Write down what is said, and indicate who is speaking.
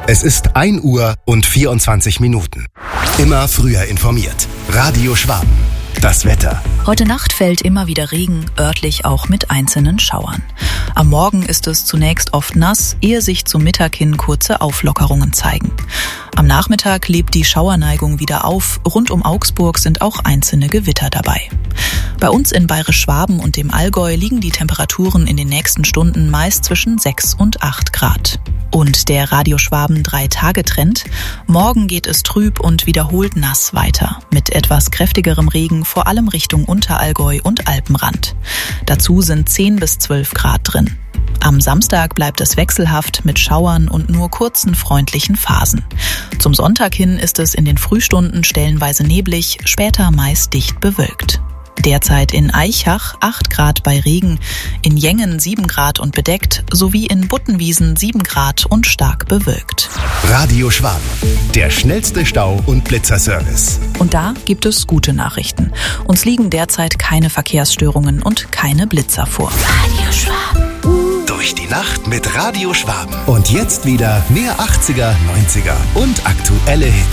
Speaker 1: Es ist 1 Uhr und 24 Minuten. Immer früher informiert. Radio Schwaben. Das Wetter.
Speaker 2: Heute Nacht fällt immer wieder Regen, örtlich auch mit einzelnen Schauern. Am Morgen ist es zunächst oft nass, ehe sich zum Mittag hin kurze Auflockerungen zeigen. Am Nachmittag lebt die Schauerneigung wieder auf. Rund um Augsburg sind auch einzelne Gewitter dabei. Bei uns in Bayerisch-Schwaben und dem Allgäu liegen die Temperaturen in den nächsten Stunden meist zwischen 6 und 8 Grad. Und der Radio Schwaben 3-Tage-Trend. Morgen geht es trüb und wiederholt nass weiter. Mit etwas kräftigerem Regen, vor allem Richtung Unterallgäu und Alpenrand. Dazu sind 10 bis 12 Grad drin. Am Samstag bleibt es wechselhaft mit Schauern und nur kurzen freundlichen Phasen. Zum Sonntag hin ist es in den Frühstunden stellenweise neblig, später meist dicht bewölkt. Derzeit in Aichach 8 Grad bei Regen, in Jengen 7 Grad und bedeckt, sowie in Buttenwiesen 7 Grad und stark bewölkt.
Speaker 1: Radio Schwaben, der schnellste Stau- und Blitzerservice.
Speaker 2: Und da gibt es gute Nachrichten. Uns liegen derzeit keine Verkehrsstörungen und keine Blitzer vor.
Speaker 1: Radio Schwaben. Durch die Nacht mit Radio Schwaben. Und jetzt wieder mehr 80er, 90er und aktuelle Hits.